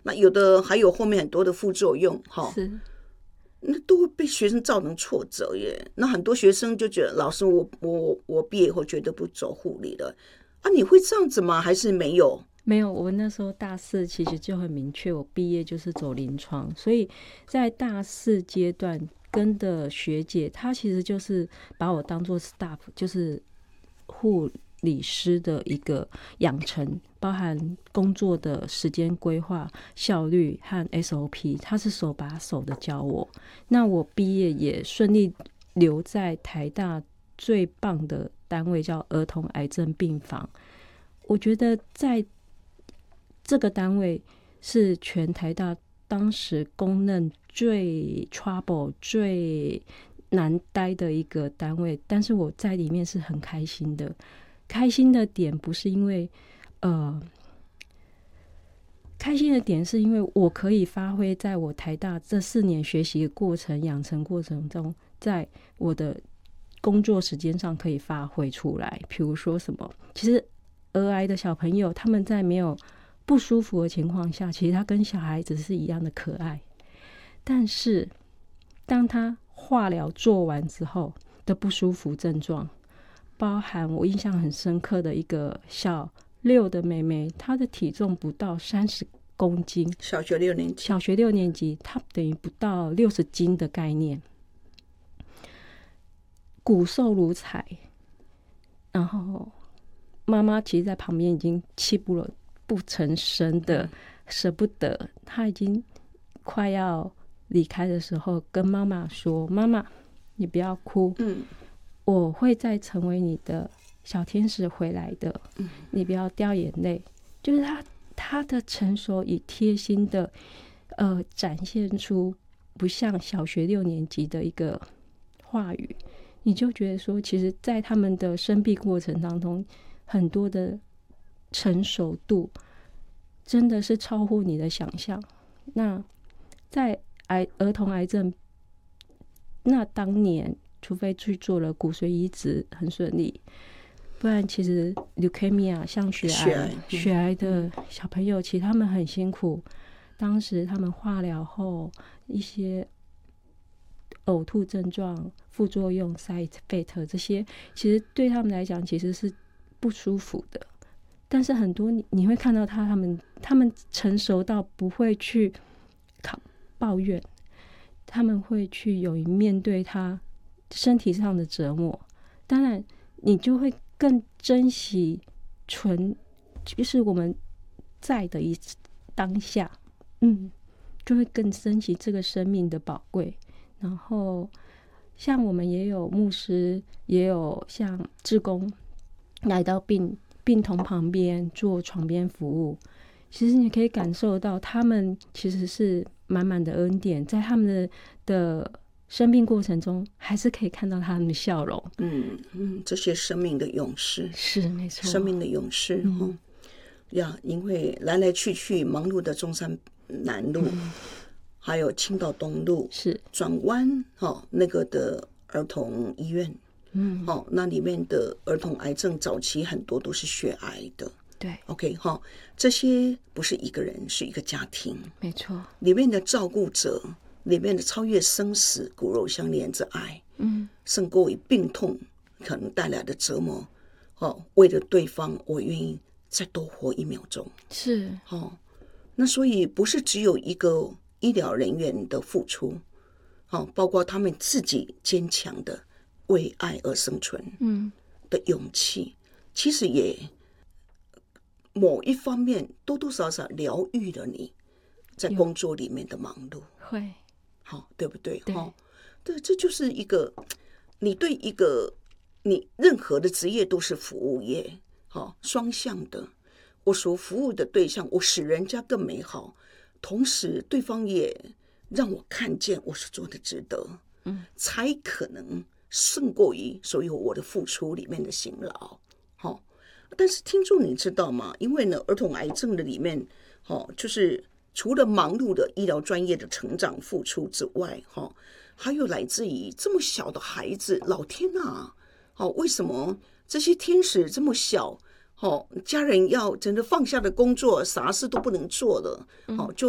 那有的还有后面很多的副作用是， 那都会被学生造成挫折耶。那很多学生就觉得老师我毕业以后绝对不走护理了啊，你会这样子吗？还是没有？ 没有，我那时候大四其实就很明确，我毕业就是走临床，所以在大四阶段跟的学姐，她其实就是把我当做 staff， 就是护理师的一个养成，包含工作的时间规划、效率和 SOP， 她是手把手的教我。那我毕业也顺利留在台大最棒的单位，叫儿童癌症病房。我觉得在这个单位是全台大当时公认最 trouble 最难待的一个单位，但是我在里面是很开心的。开心的点不是因为开心的点是因为我可以发挥在我台大这4年学习的过程、养成过程中，在我的工作时间上可以发挥出来。比如说什么，其实儿癌的小朋友他们在没有不舒服的情况下，其实他跟小孩子是一样的可爱，但是当他化疗做完之后的不舒服症状，包含我印象很深刻的一个小6的妹妹，她的体重不到30公斤， 小学6年级， 她等于不到60斤的概念，骨瘦如柴，然后妈妈其实在旁边已经泣不成声的，舍不得，她已经快要离开的时候跟妈妈说，妈妈你不要哭，我会再成为你的小天使回来的，你不要掉眼泪。就是他的成熟与贴心的展现出不像小学6年级的一个话语，你就觉得说其实在他们的生病过程当中，很多的成熟度真的是超乎你的想象。那在儿童癌症，那当年除非去做了骨髓移植很顺利，不然其实 leukemia 像血癌的小朋友，其实他们很辛苦。当时他们化疗后一些呕吐症状、副作用 side effect 这些，其实对他们来讲其实是不舒服的。但是很多你会看到他们成熟到不会去抱怨，他们会去勇于面对他身体上的折磨。当然你就会更珍惜就是我们在的当下，就会更珍惜这个生命的宝贵。然后像我们也有牧师，也有像志工来到病童旁边做床边服务，其实你可以感受到他们其实是满满的恩典，在他们的生病过程中还是可以看到他们的笑容。 这些生命的勇士， 是没错， 生命的勇士因为来来去去忙碌的中山南路，还有青岛东路， 是转弯那个的儿童医院，那里面的儿童癌症早期很多都是血癌的。 对 ，OK 这些不是一个人，是一个家庭， 没错， 里面的照顾者，里面的超越生死，骨肉相连之爱，胜过于病痛可能带来的折磨。为了对方，我愿意再多活1秒钟。 是那所以不是只有一个医疗人员的付出，包括他们自己坚强的为爱而生存的勇气，其实也某一方面多多少少疗愈了你在工作里面的忙碌， 会对不对？ 对， 对，这就是一个你对一个你任何的职业都是服务业，双向的。我所服务的对象，我使人家更美好，同时对方也让我看见我所做的值得，才可能胜过于所有我的付出里面的辛劳。但是听众你知道吗？因为呢，儿童癌症的里面，就是除了忙碌的医疗专业的成长付出之外，还有来自于这么小的孩子，老天啊，为什么这些天使这么小？家人要真的放下的工作，啥事都不能做了，就